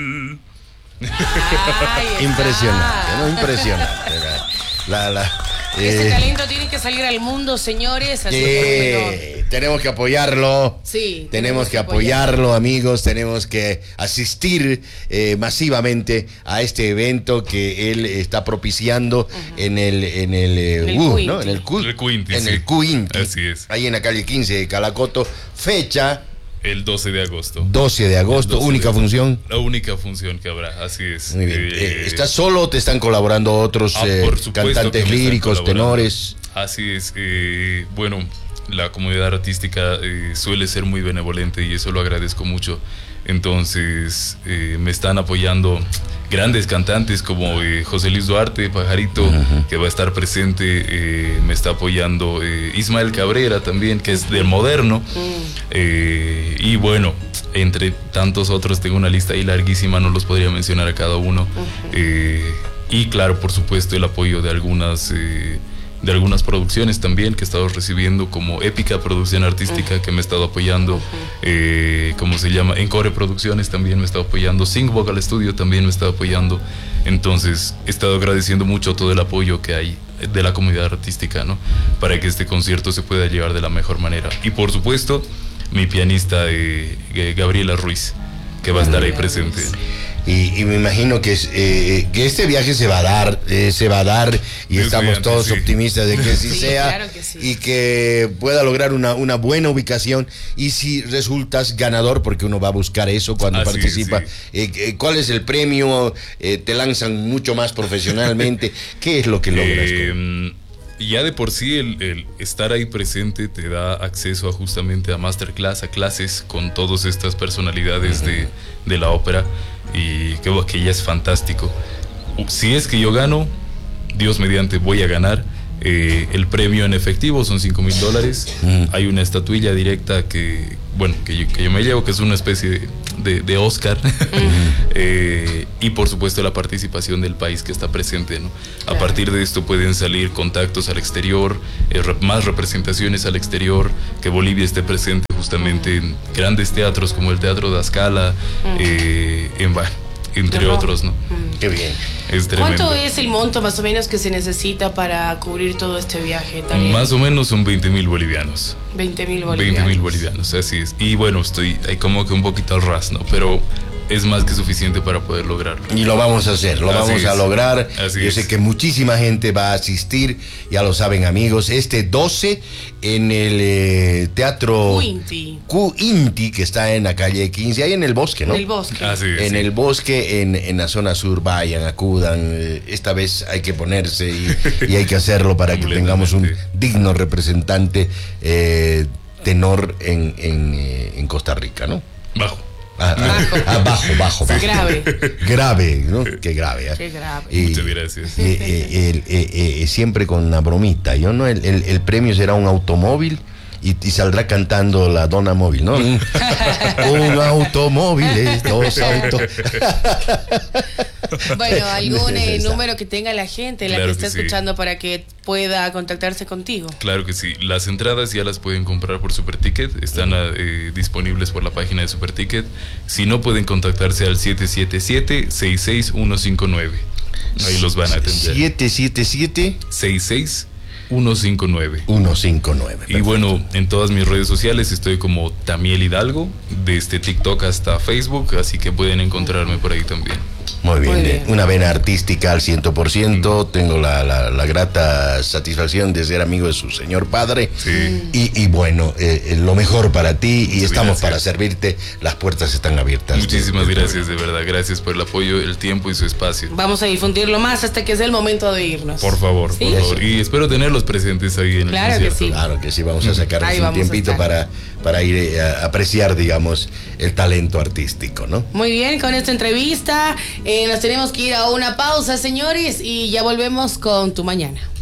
Impresionante, ¿no? Impresionante. Ese talento tiene que salir al mundo, señores. Así que, tenemos que apoyarlo. Sí, tenemos que apoyarlo, amigos. Tenemos que asistir masivamente a este evento que él está propiciando en el ¿no? En el Cuinti. Así es. Ahí en la calle 15 de Calacoto. Fecha. El 12 de agosto. 12 de agosto, única función. La única función que habrá, así es. Muy bien. ¿Estás solo o te están colaborando otros cantantes líricos, tenores? Así es. Bueno, la comunidad artística suele ser muy benevolente y eso lo agradezco mucho. Entonces, me están apoyando grandes cantantes como José Luis Duarte, Pajarito, que va a estar presente. Me está apoyando Ismael Cabrera también, que es del moderno. Y bueno, entre tantos otros, tengo una lista ahí larguísima, no los podría mencionar a cada uno. Y claro, por supuesto, el apoyo de algunas producciones también que he estado recibiendo, como Épica Producción Artística, que me ha estado apoyando, ¿cómo se llama? Encore Producciones también me ha estado apoyando, Sing Vocal Studio también me ha estado apoyando. Entonces he estado agradeciendo mucho todo el apoyo que hay de la comunidad artística, ¿no? Para que este concierto se pueda llevar de la mejor manera. Y por supuesto, mi pianista Gabriela Ruiz, que va a estar ahí presente. Y me imagino que este viaje se va a dar y estamos todos optimistas de que sí sea, claro que sí. Y que pueda lograr una buena ubicación. Y si resultas ganador, porque uno va a buscar eso cuando participa, ¿cuál es el premio? ¿Te lanzan mucho más profesionalmente? ¿Qué es lo que logras? Ya de por sí el estar ahí presente te da acceso justamente a masterclass, a clases con todas estas personalidades de la ópera, y creo que ya es fantástico. Si es que yo gano, Dios mediante voy a ganar, el premio en efectivo son $5,000. Hay una estatuilla directa que yo me llevo, que es una especie de Oscar. Y por supuesto la participación del país que está presente, ¿no? A partir de esto pueden salir contactos al exterior, más representaciones al exterior, que Bolivia esté presente justamente en grandes teatros como el Teatro de Scala, entre otros, ¿no? Qué bien. Es tremendo. ¿Cuánto es el monto más o menos que se necesita para cubrir todo este viaje también? Más o menos son 20,000 bolivianos. 20,000 bolivianos. 20,000 bolivianos, así es. Y bueno, estoy ahí como que un poquito al ras, ¿no? Pero es más que suficiente para poder lograrlo. Y lo vamos a hacer, lo vamos a lograr. Yo sé que muchísima gente va a asistir, ya lo saben, amigos. Este 12 en el Teatro Cuinti, que está en la calle 15, ahí en el bosque, ¿no? En el bosque. En el bosque, en la zona sur, vayan, acudan. Esta vez hay que ponerse y hay que hacerlo para que tengamos un digno representante tenor en Costa Rica, ¿no? Bajo. Bajo. Sí. Grave, ¿no? Qué grave. Qué grave. Muchas gracias. Siempre con una bromita, ¿no? El premio será un automóvil y saldrá cantando la Dona Móvil, ¿no? Un automóvil, dos autos. Bueno, algún número que tenga la gente, la que está escuchando, para que pueda contactarse contigo. Claro que sí. Las entradas ya las pueden comprar por Superticket. Están disponibles por la página de Superticket. Si no, pueden contactarse al 777-66159. Ahí los van a atender. 777-66159. 159. Y bueno, en todas mis redes sociales estoy como Tamiel Hidalgo, desde TikTok hasta Facebook, así que pueden encontrarme por ahí también. Muy bien. Una vena artística al 100%. Tengo la grata satisfacción de ser amigo de su señor padre. Y bueno, lo mejor para ti, y estamos para servirte. Las puertas están abiertas. Muchísimas gracias, de verdad. Gracias por el apoyo, el tiempo y su espacio. Vamos a difundirlo más hasta que sea el momento de irnos. Por favor, ¿sí? Por favor. Y espero tenerlos presentes ahí en el concierto. Claro que sí, vamos a sacarnos un tiempito para ir a apreciar, digamos, el talento artístico, ¿no? Muy bien, con esta entrevista nos tenemos que ir a una pausa, señores, y ya volvemos con Tu Mañana.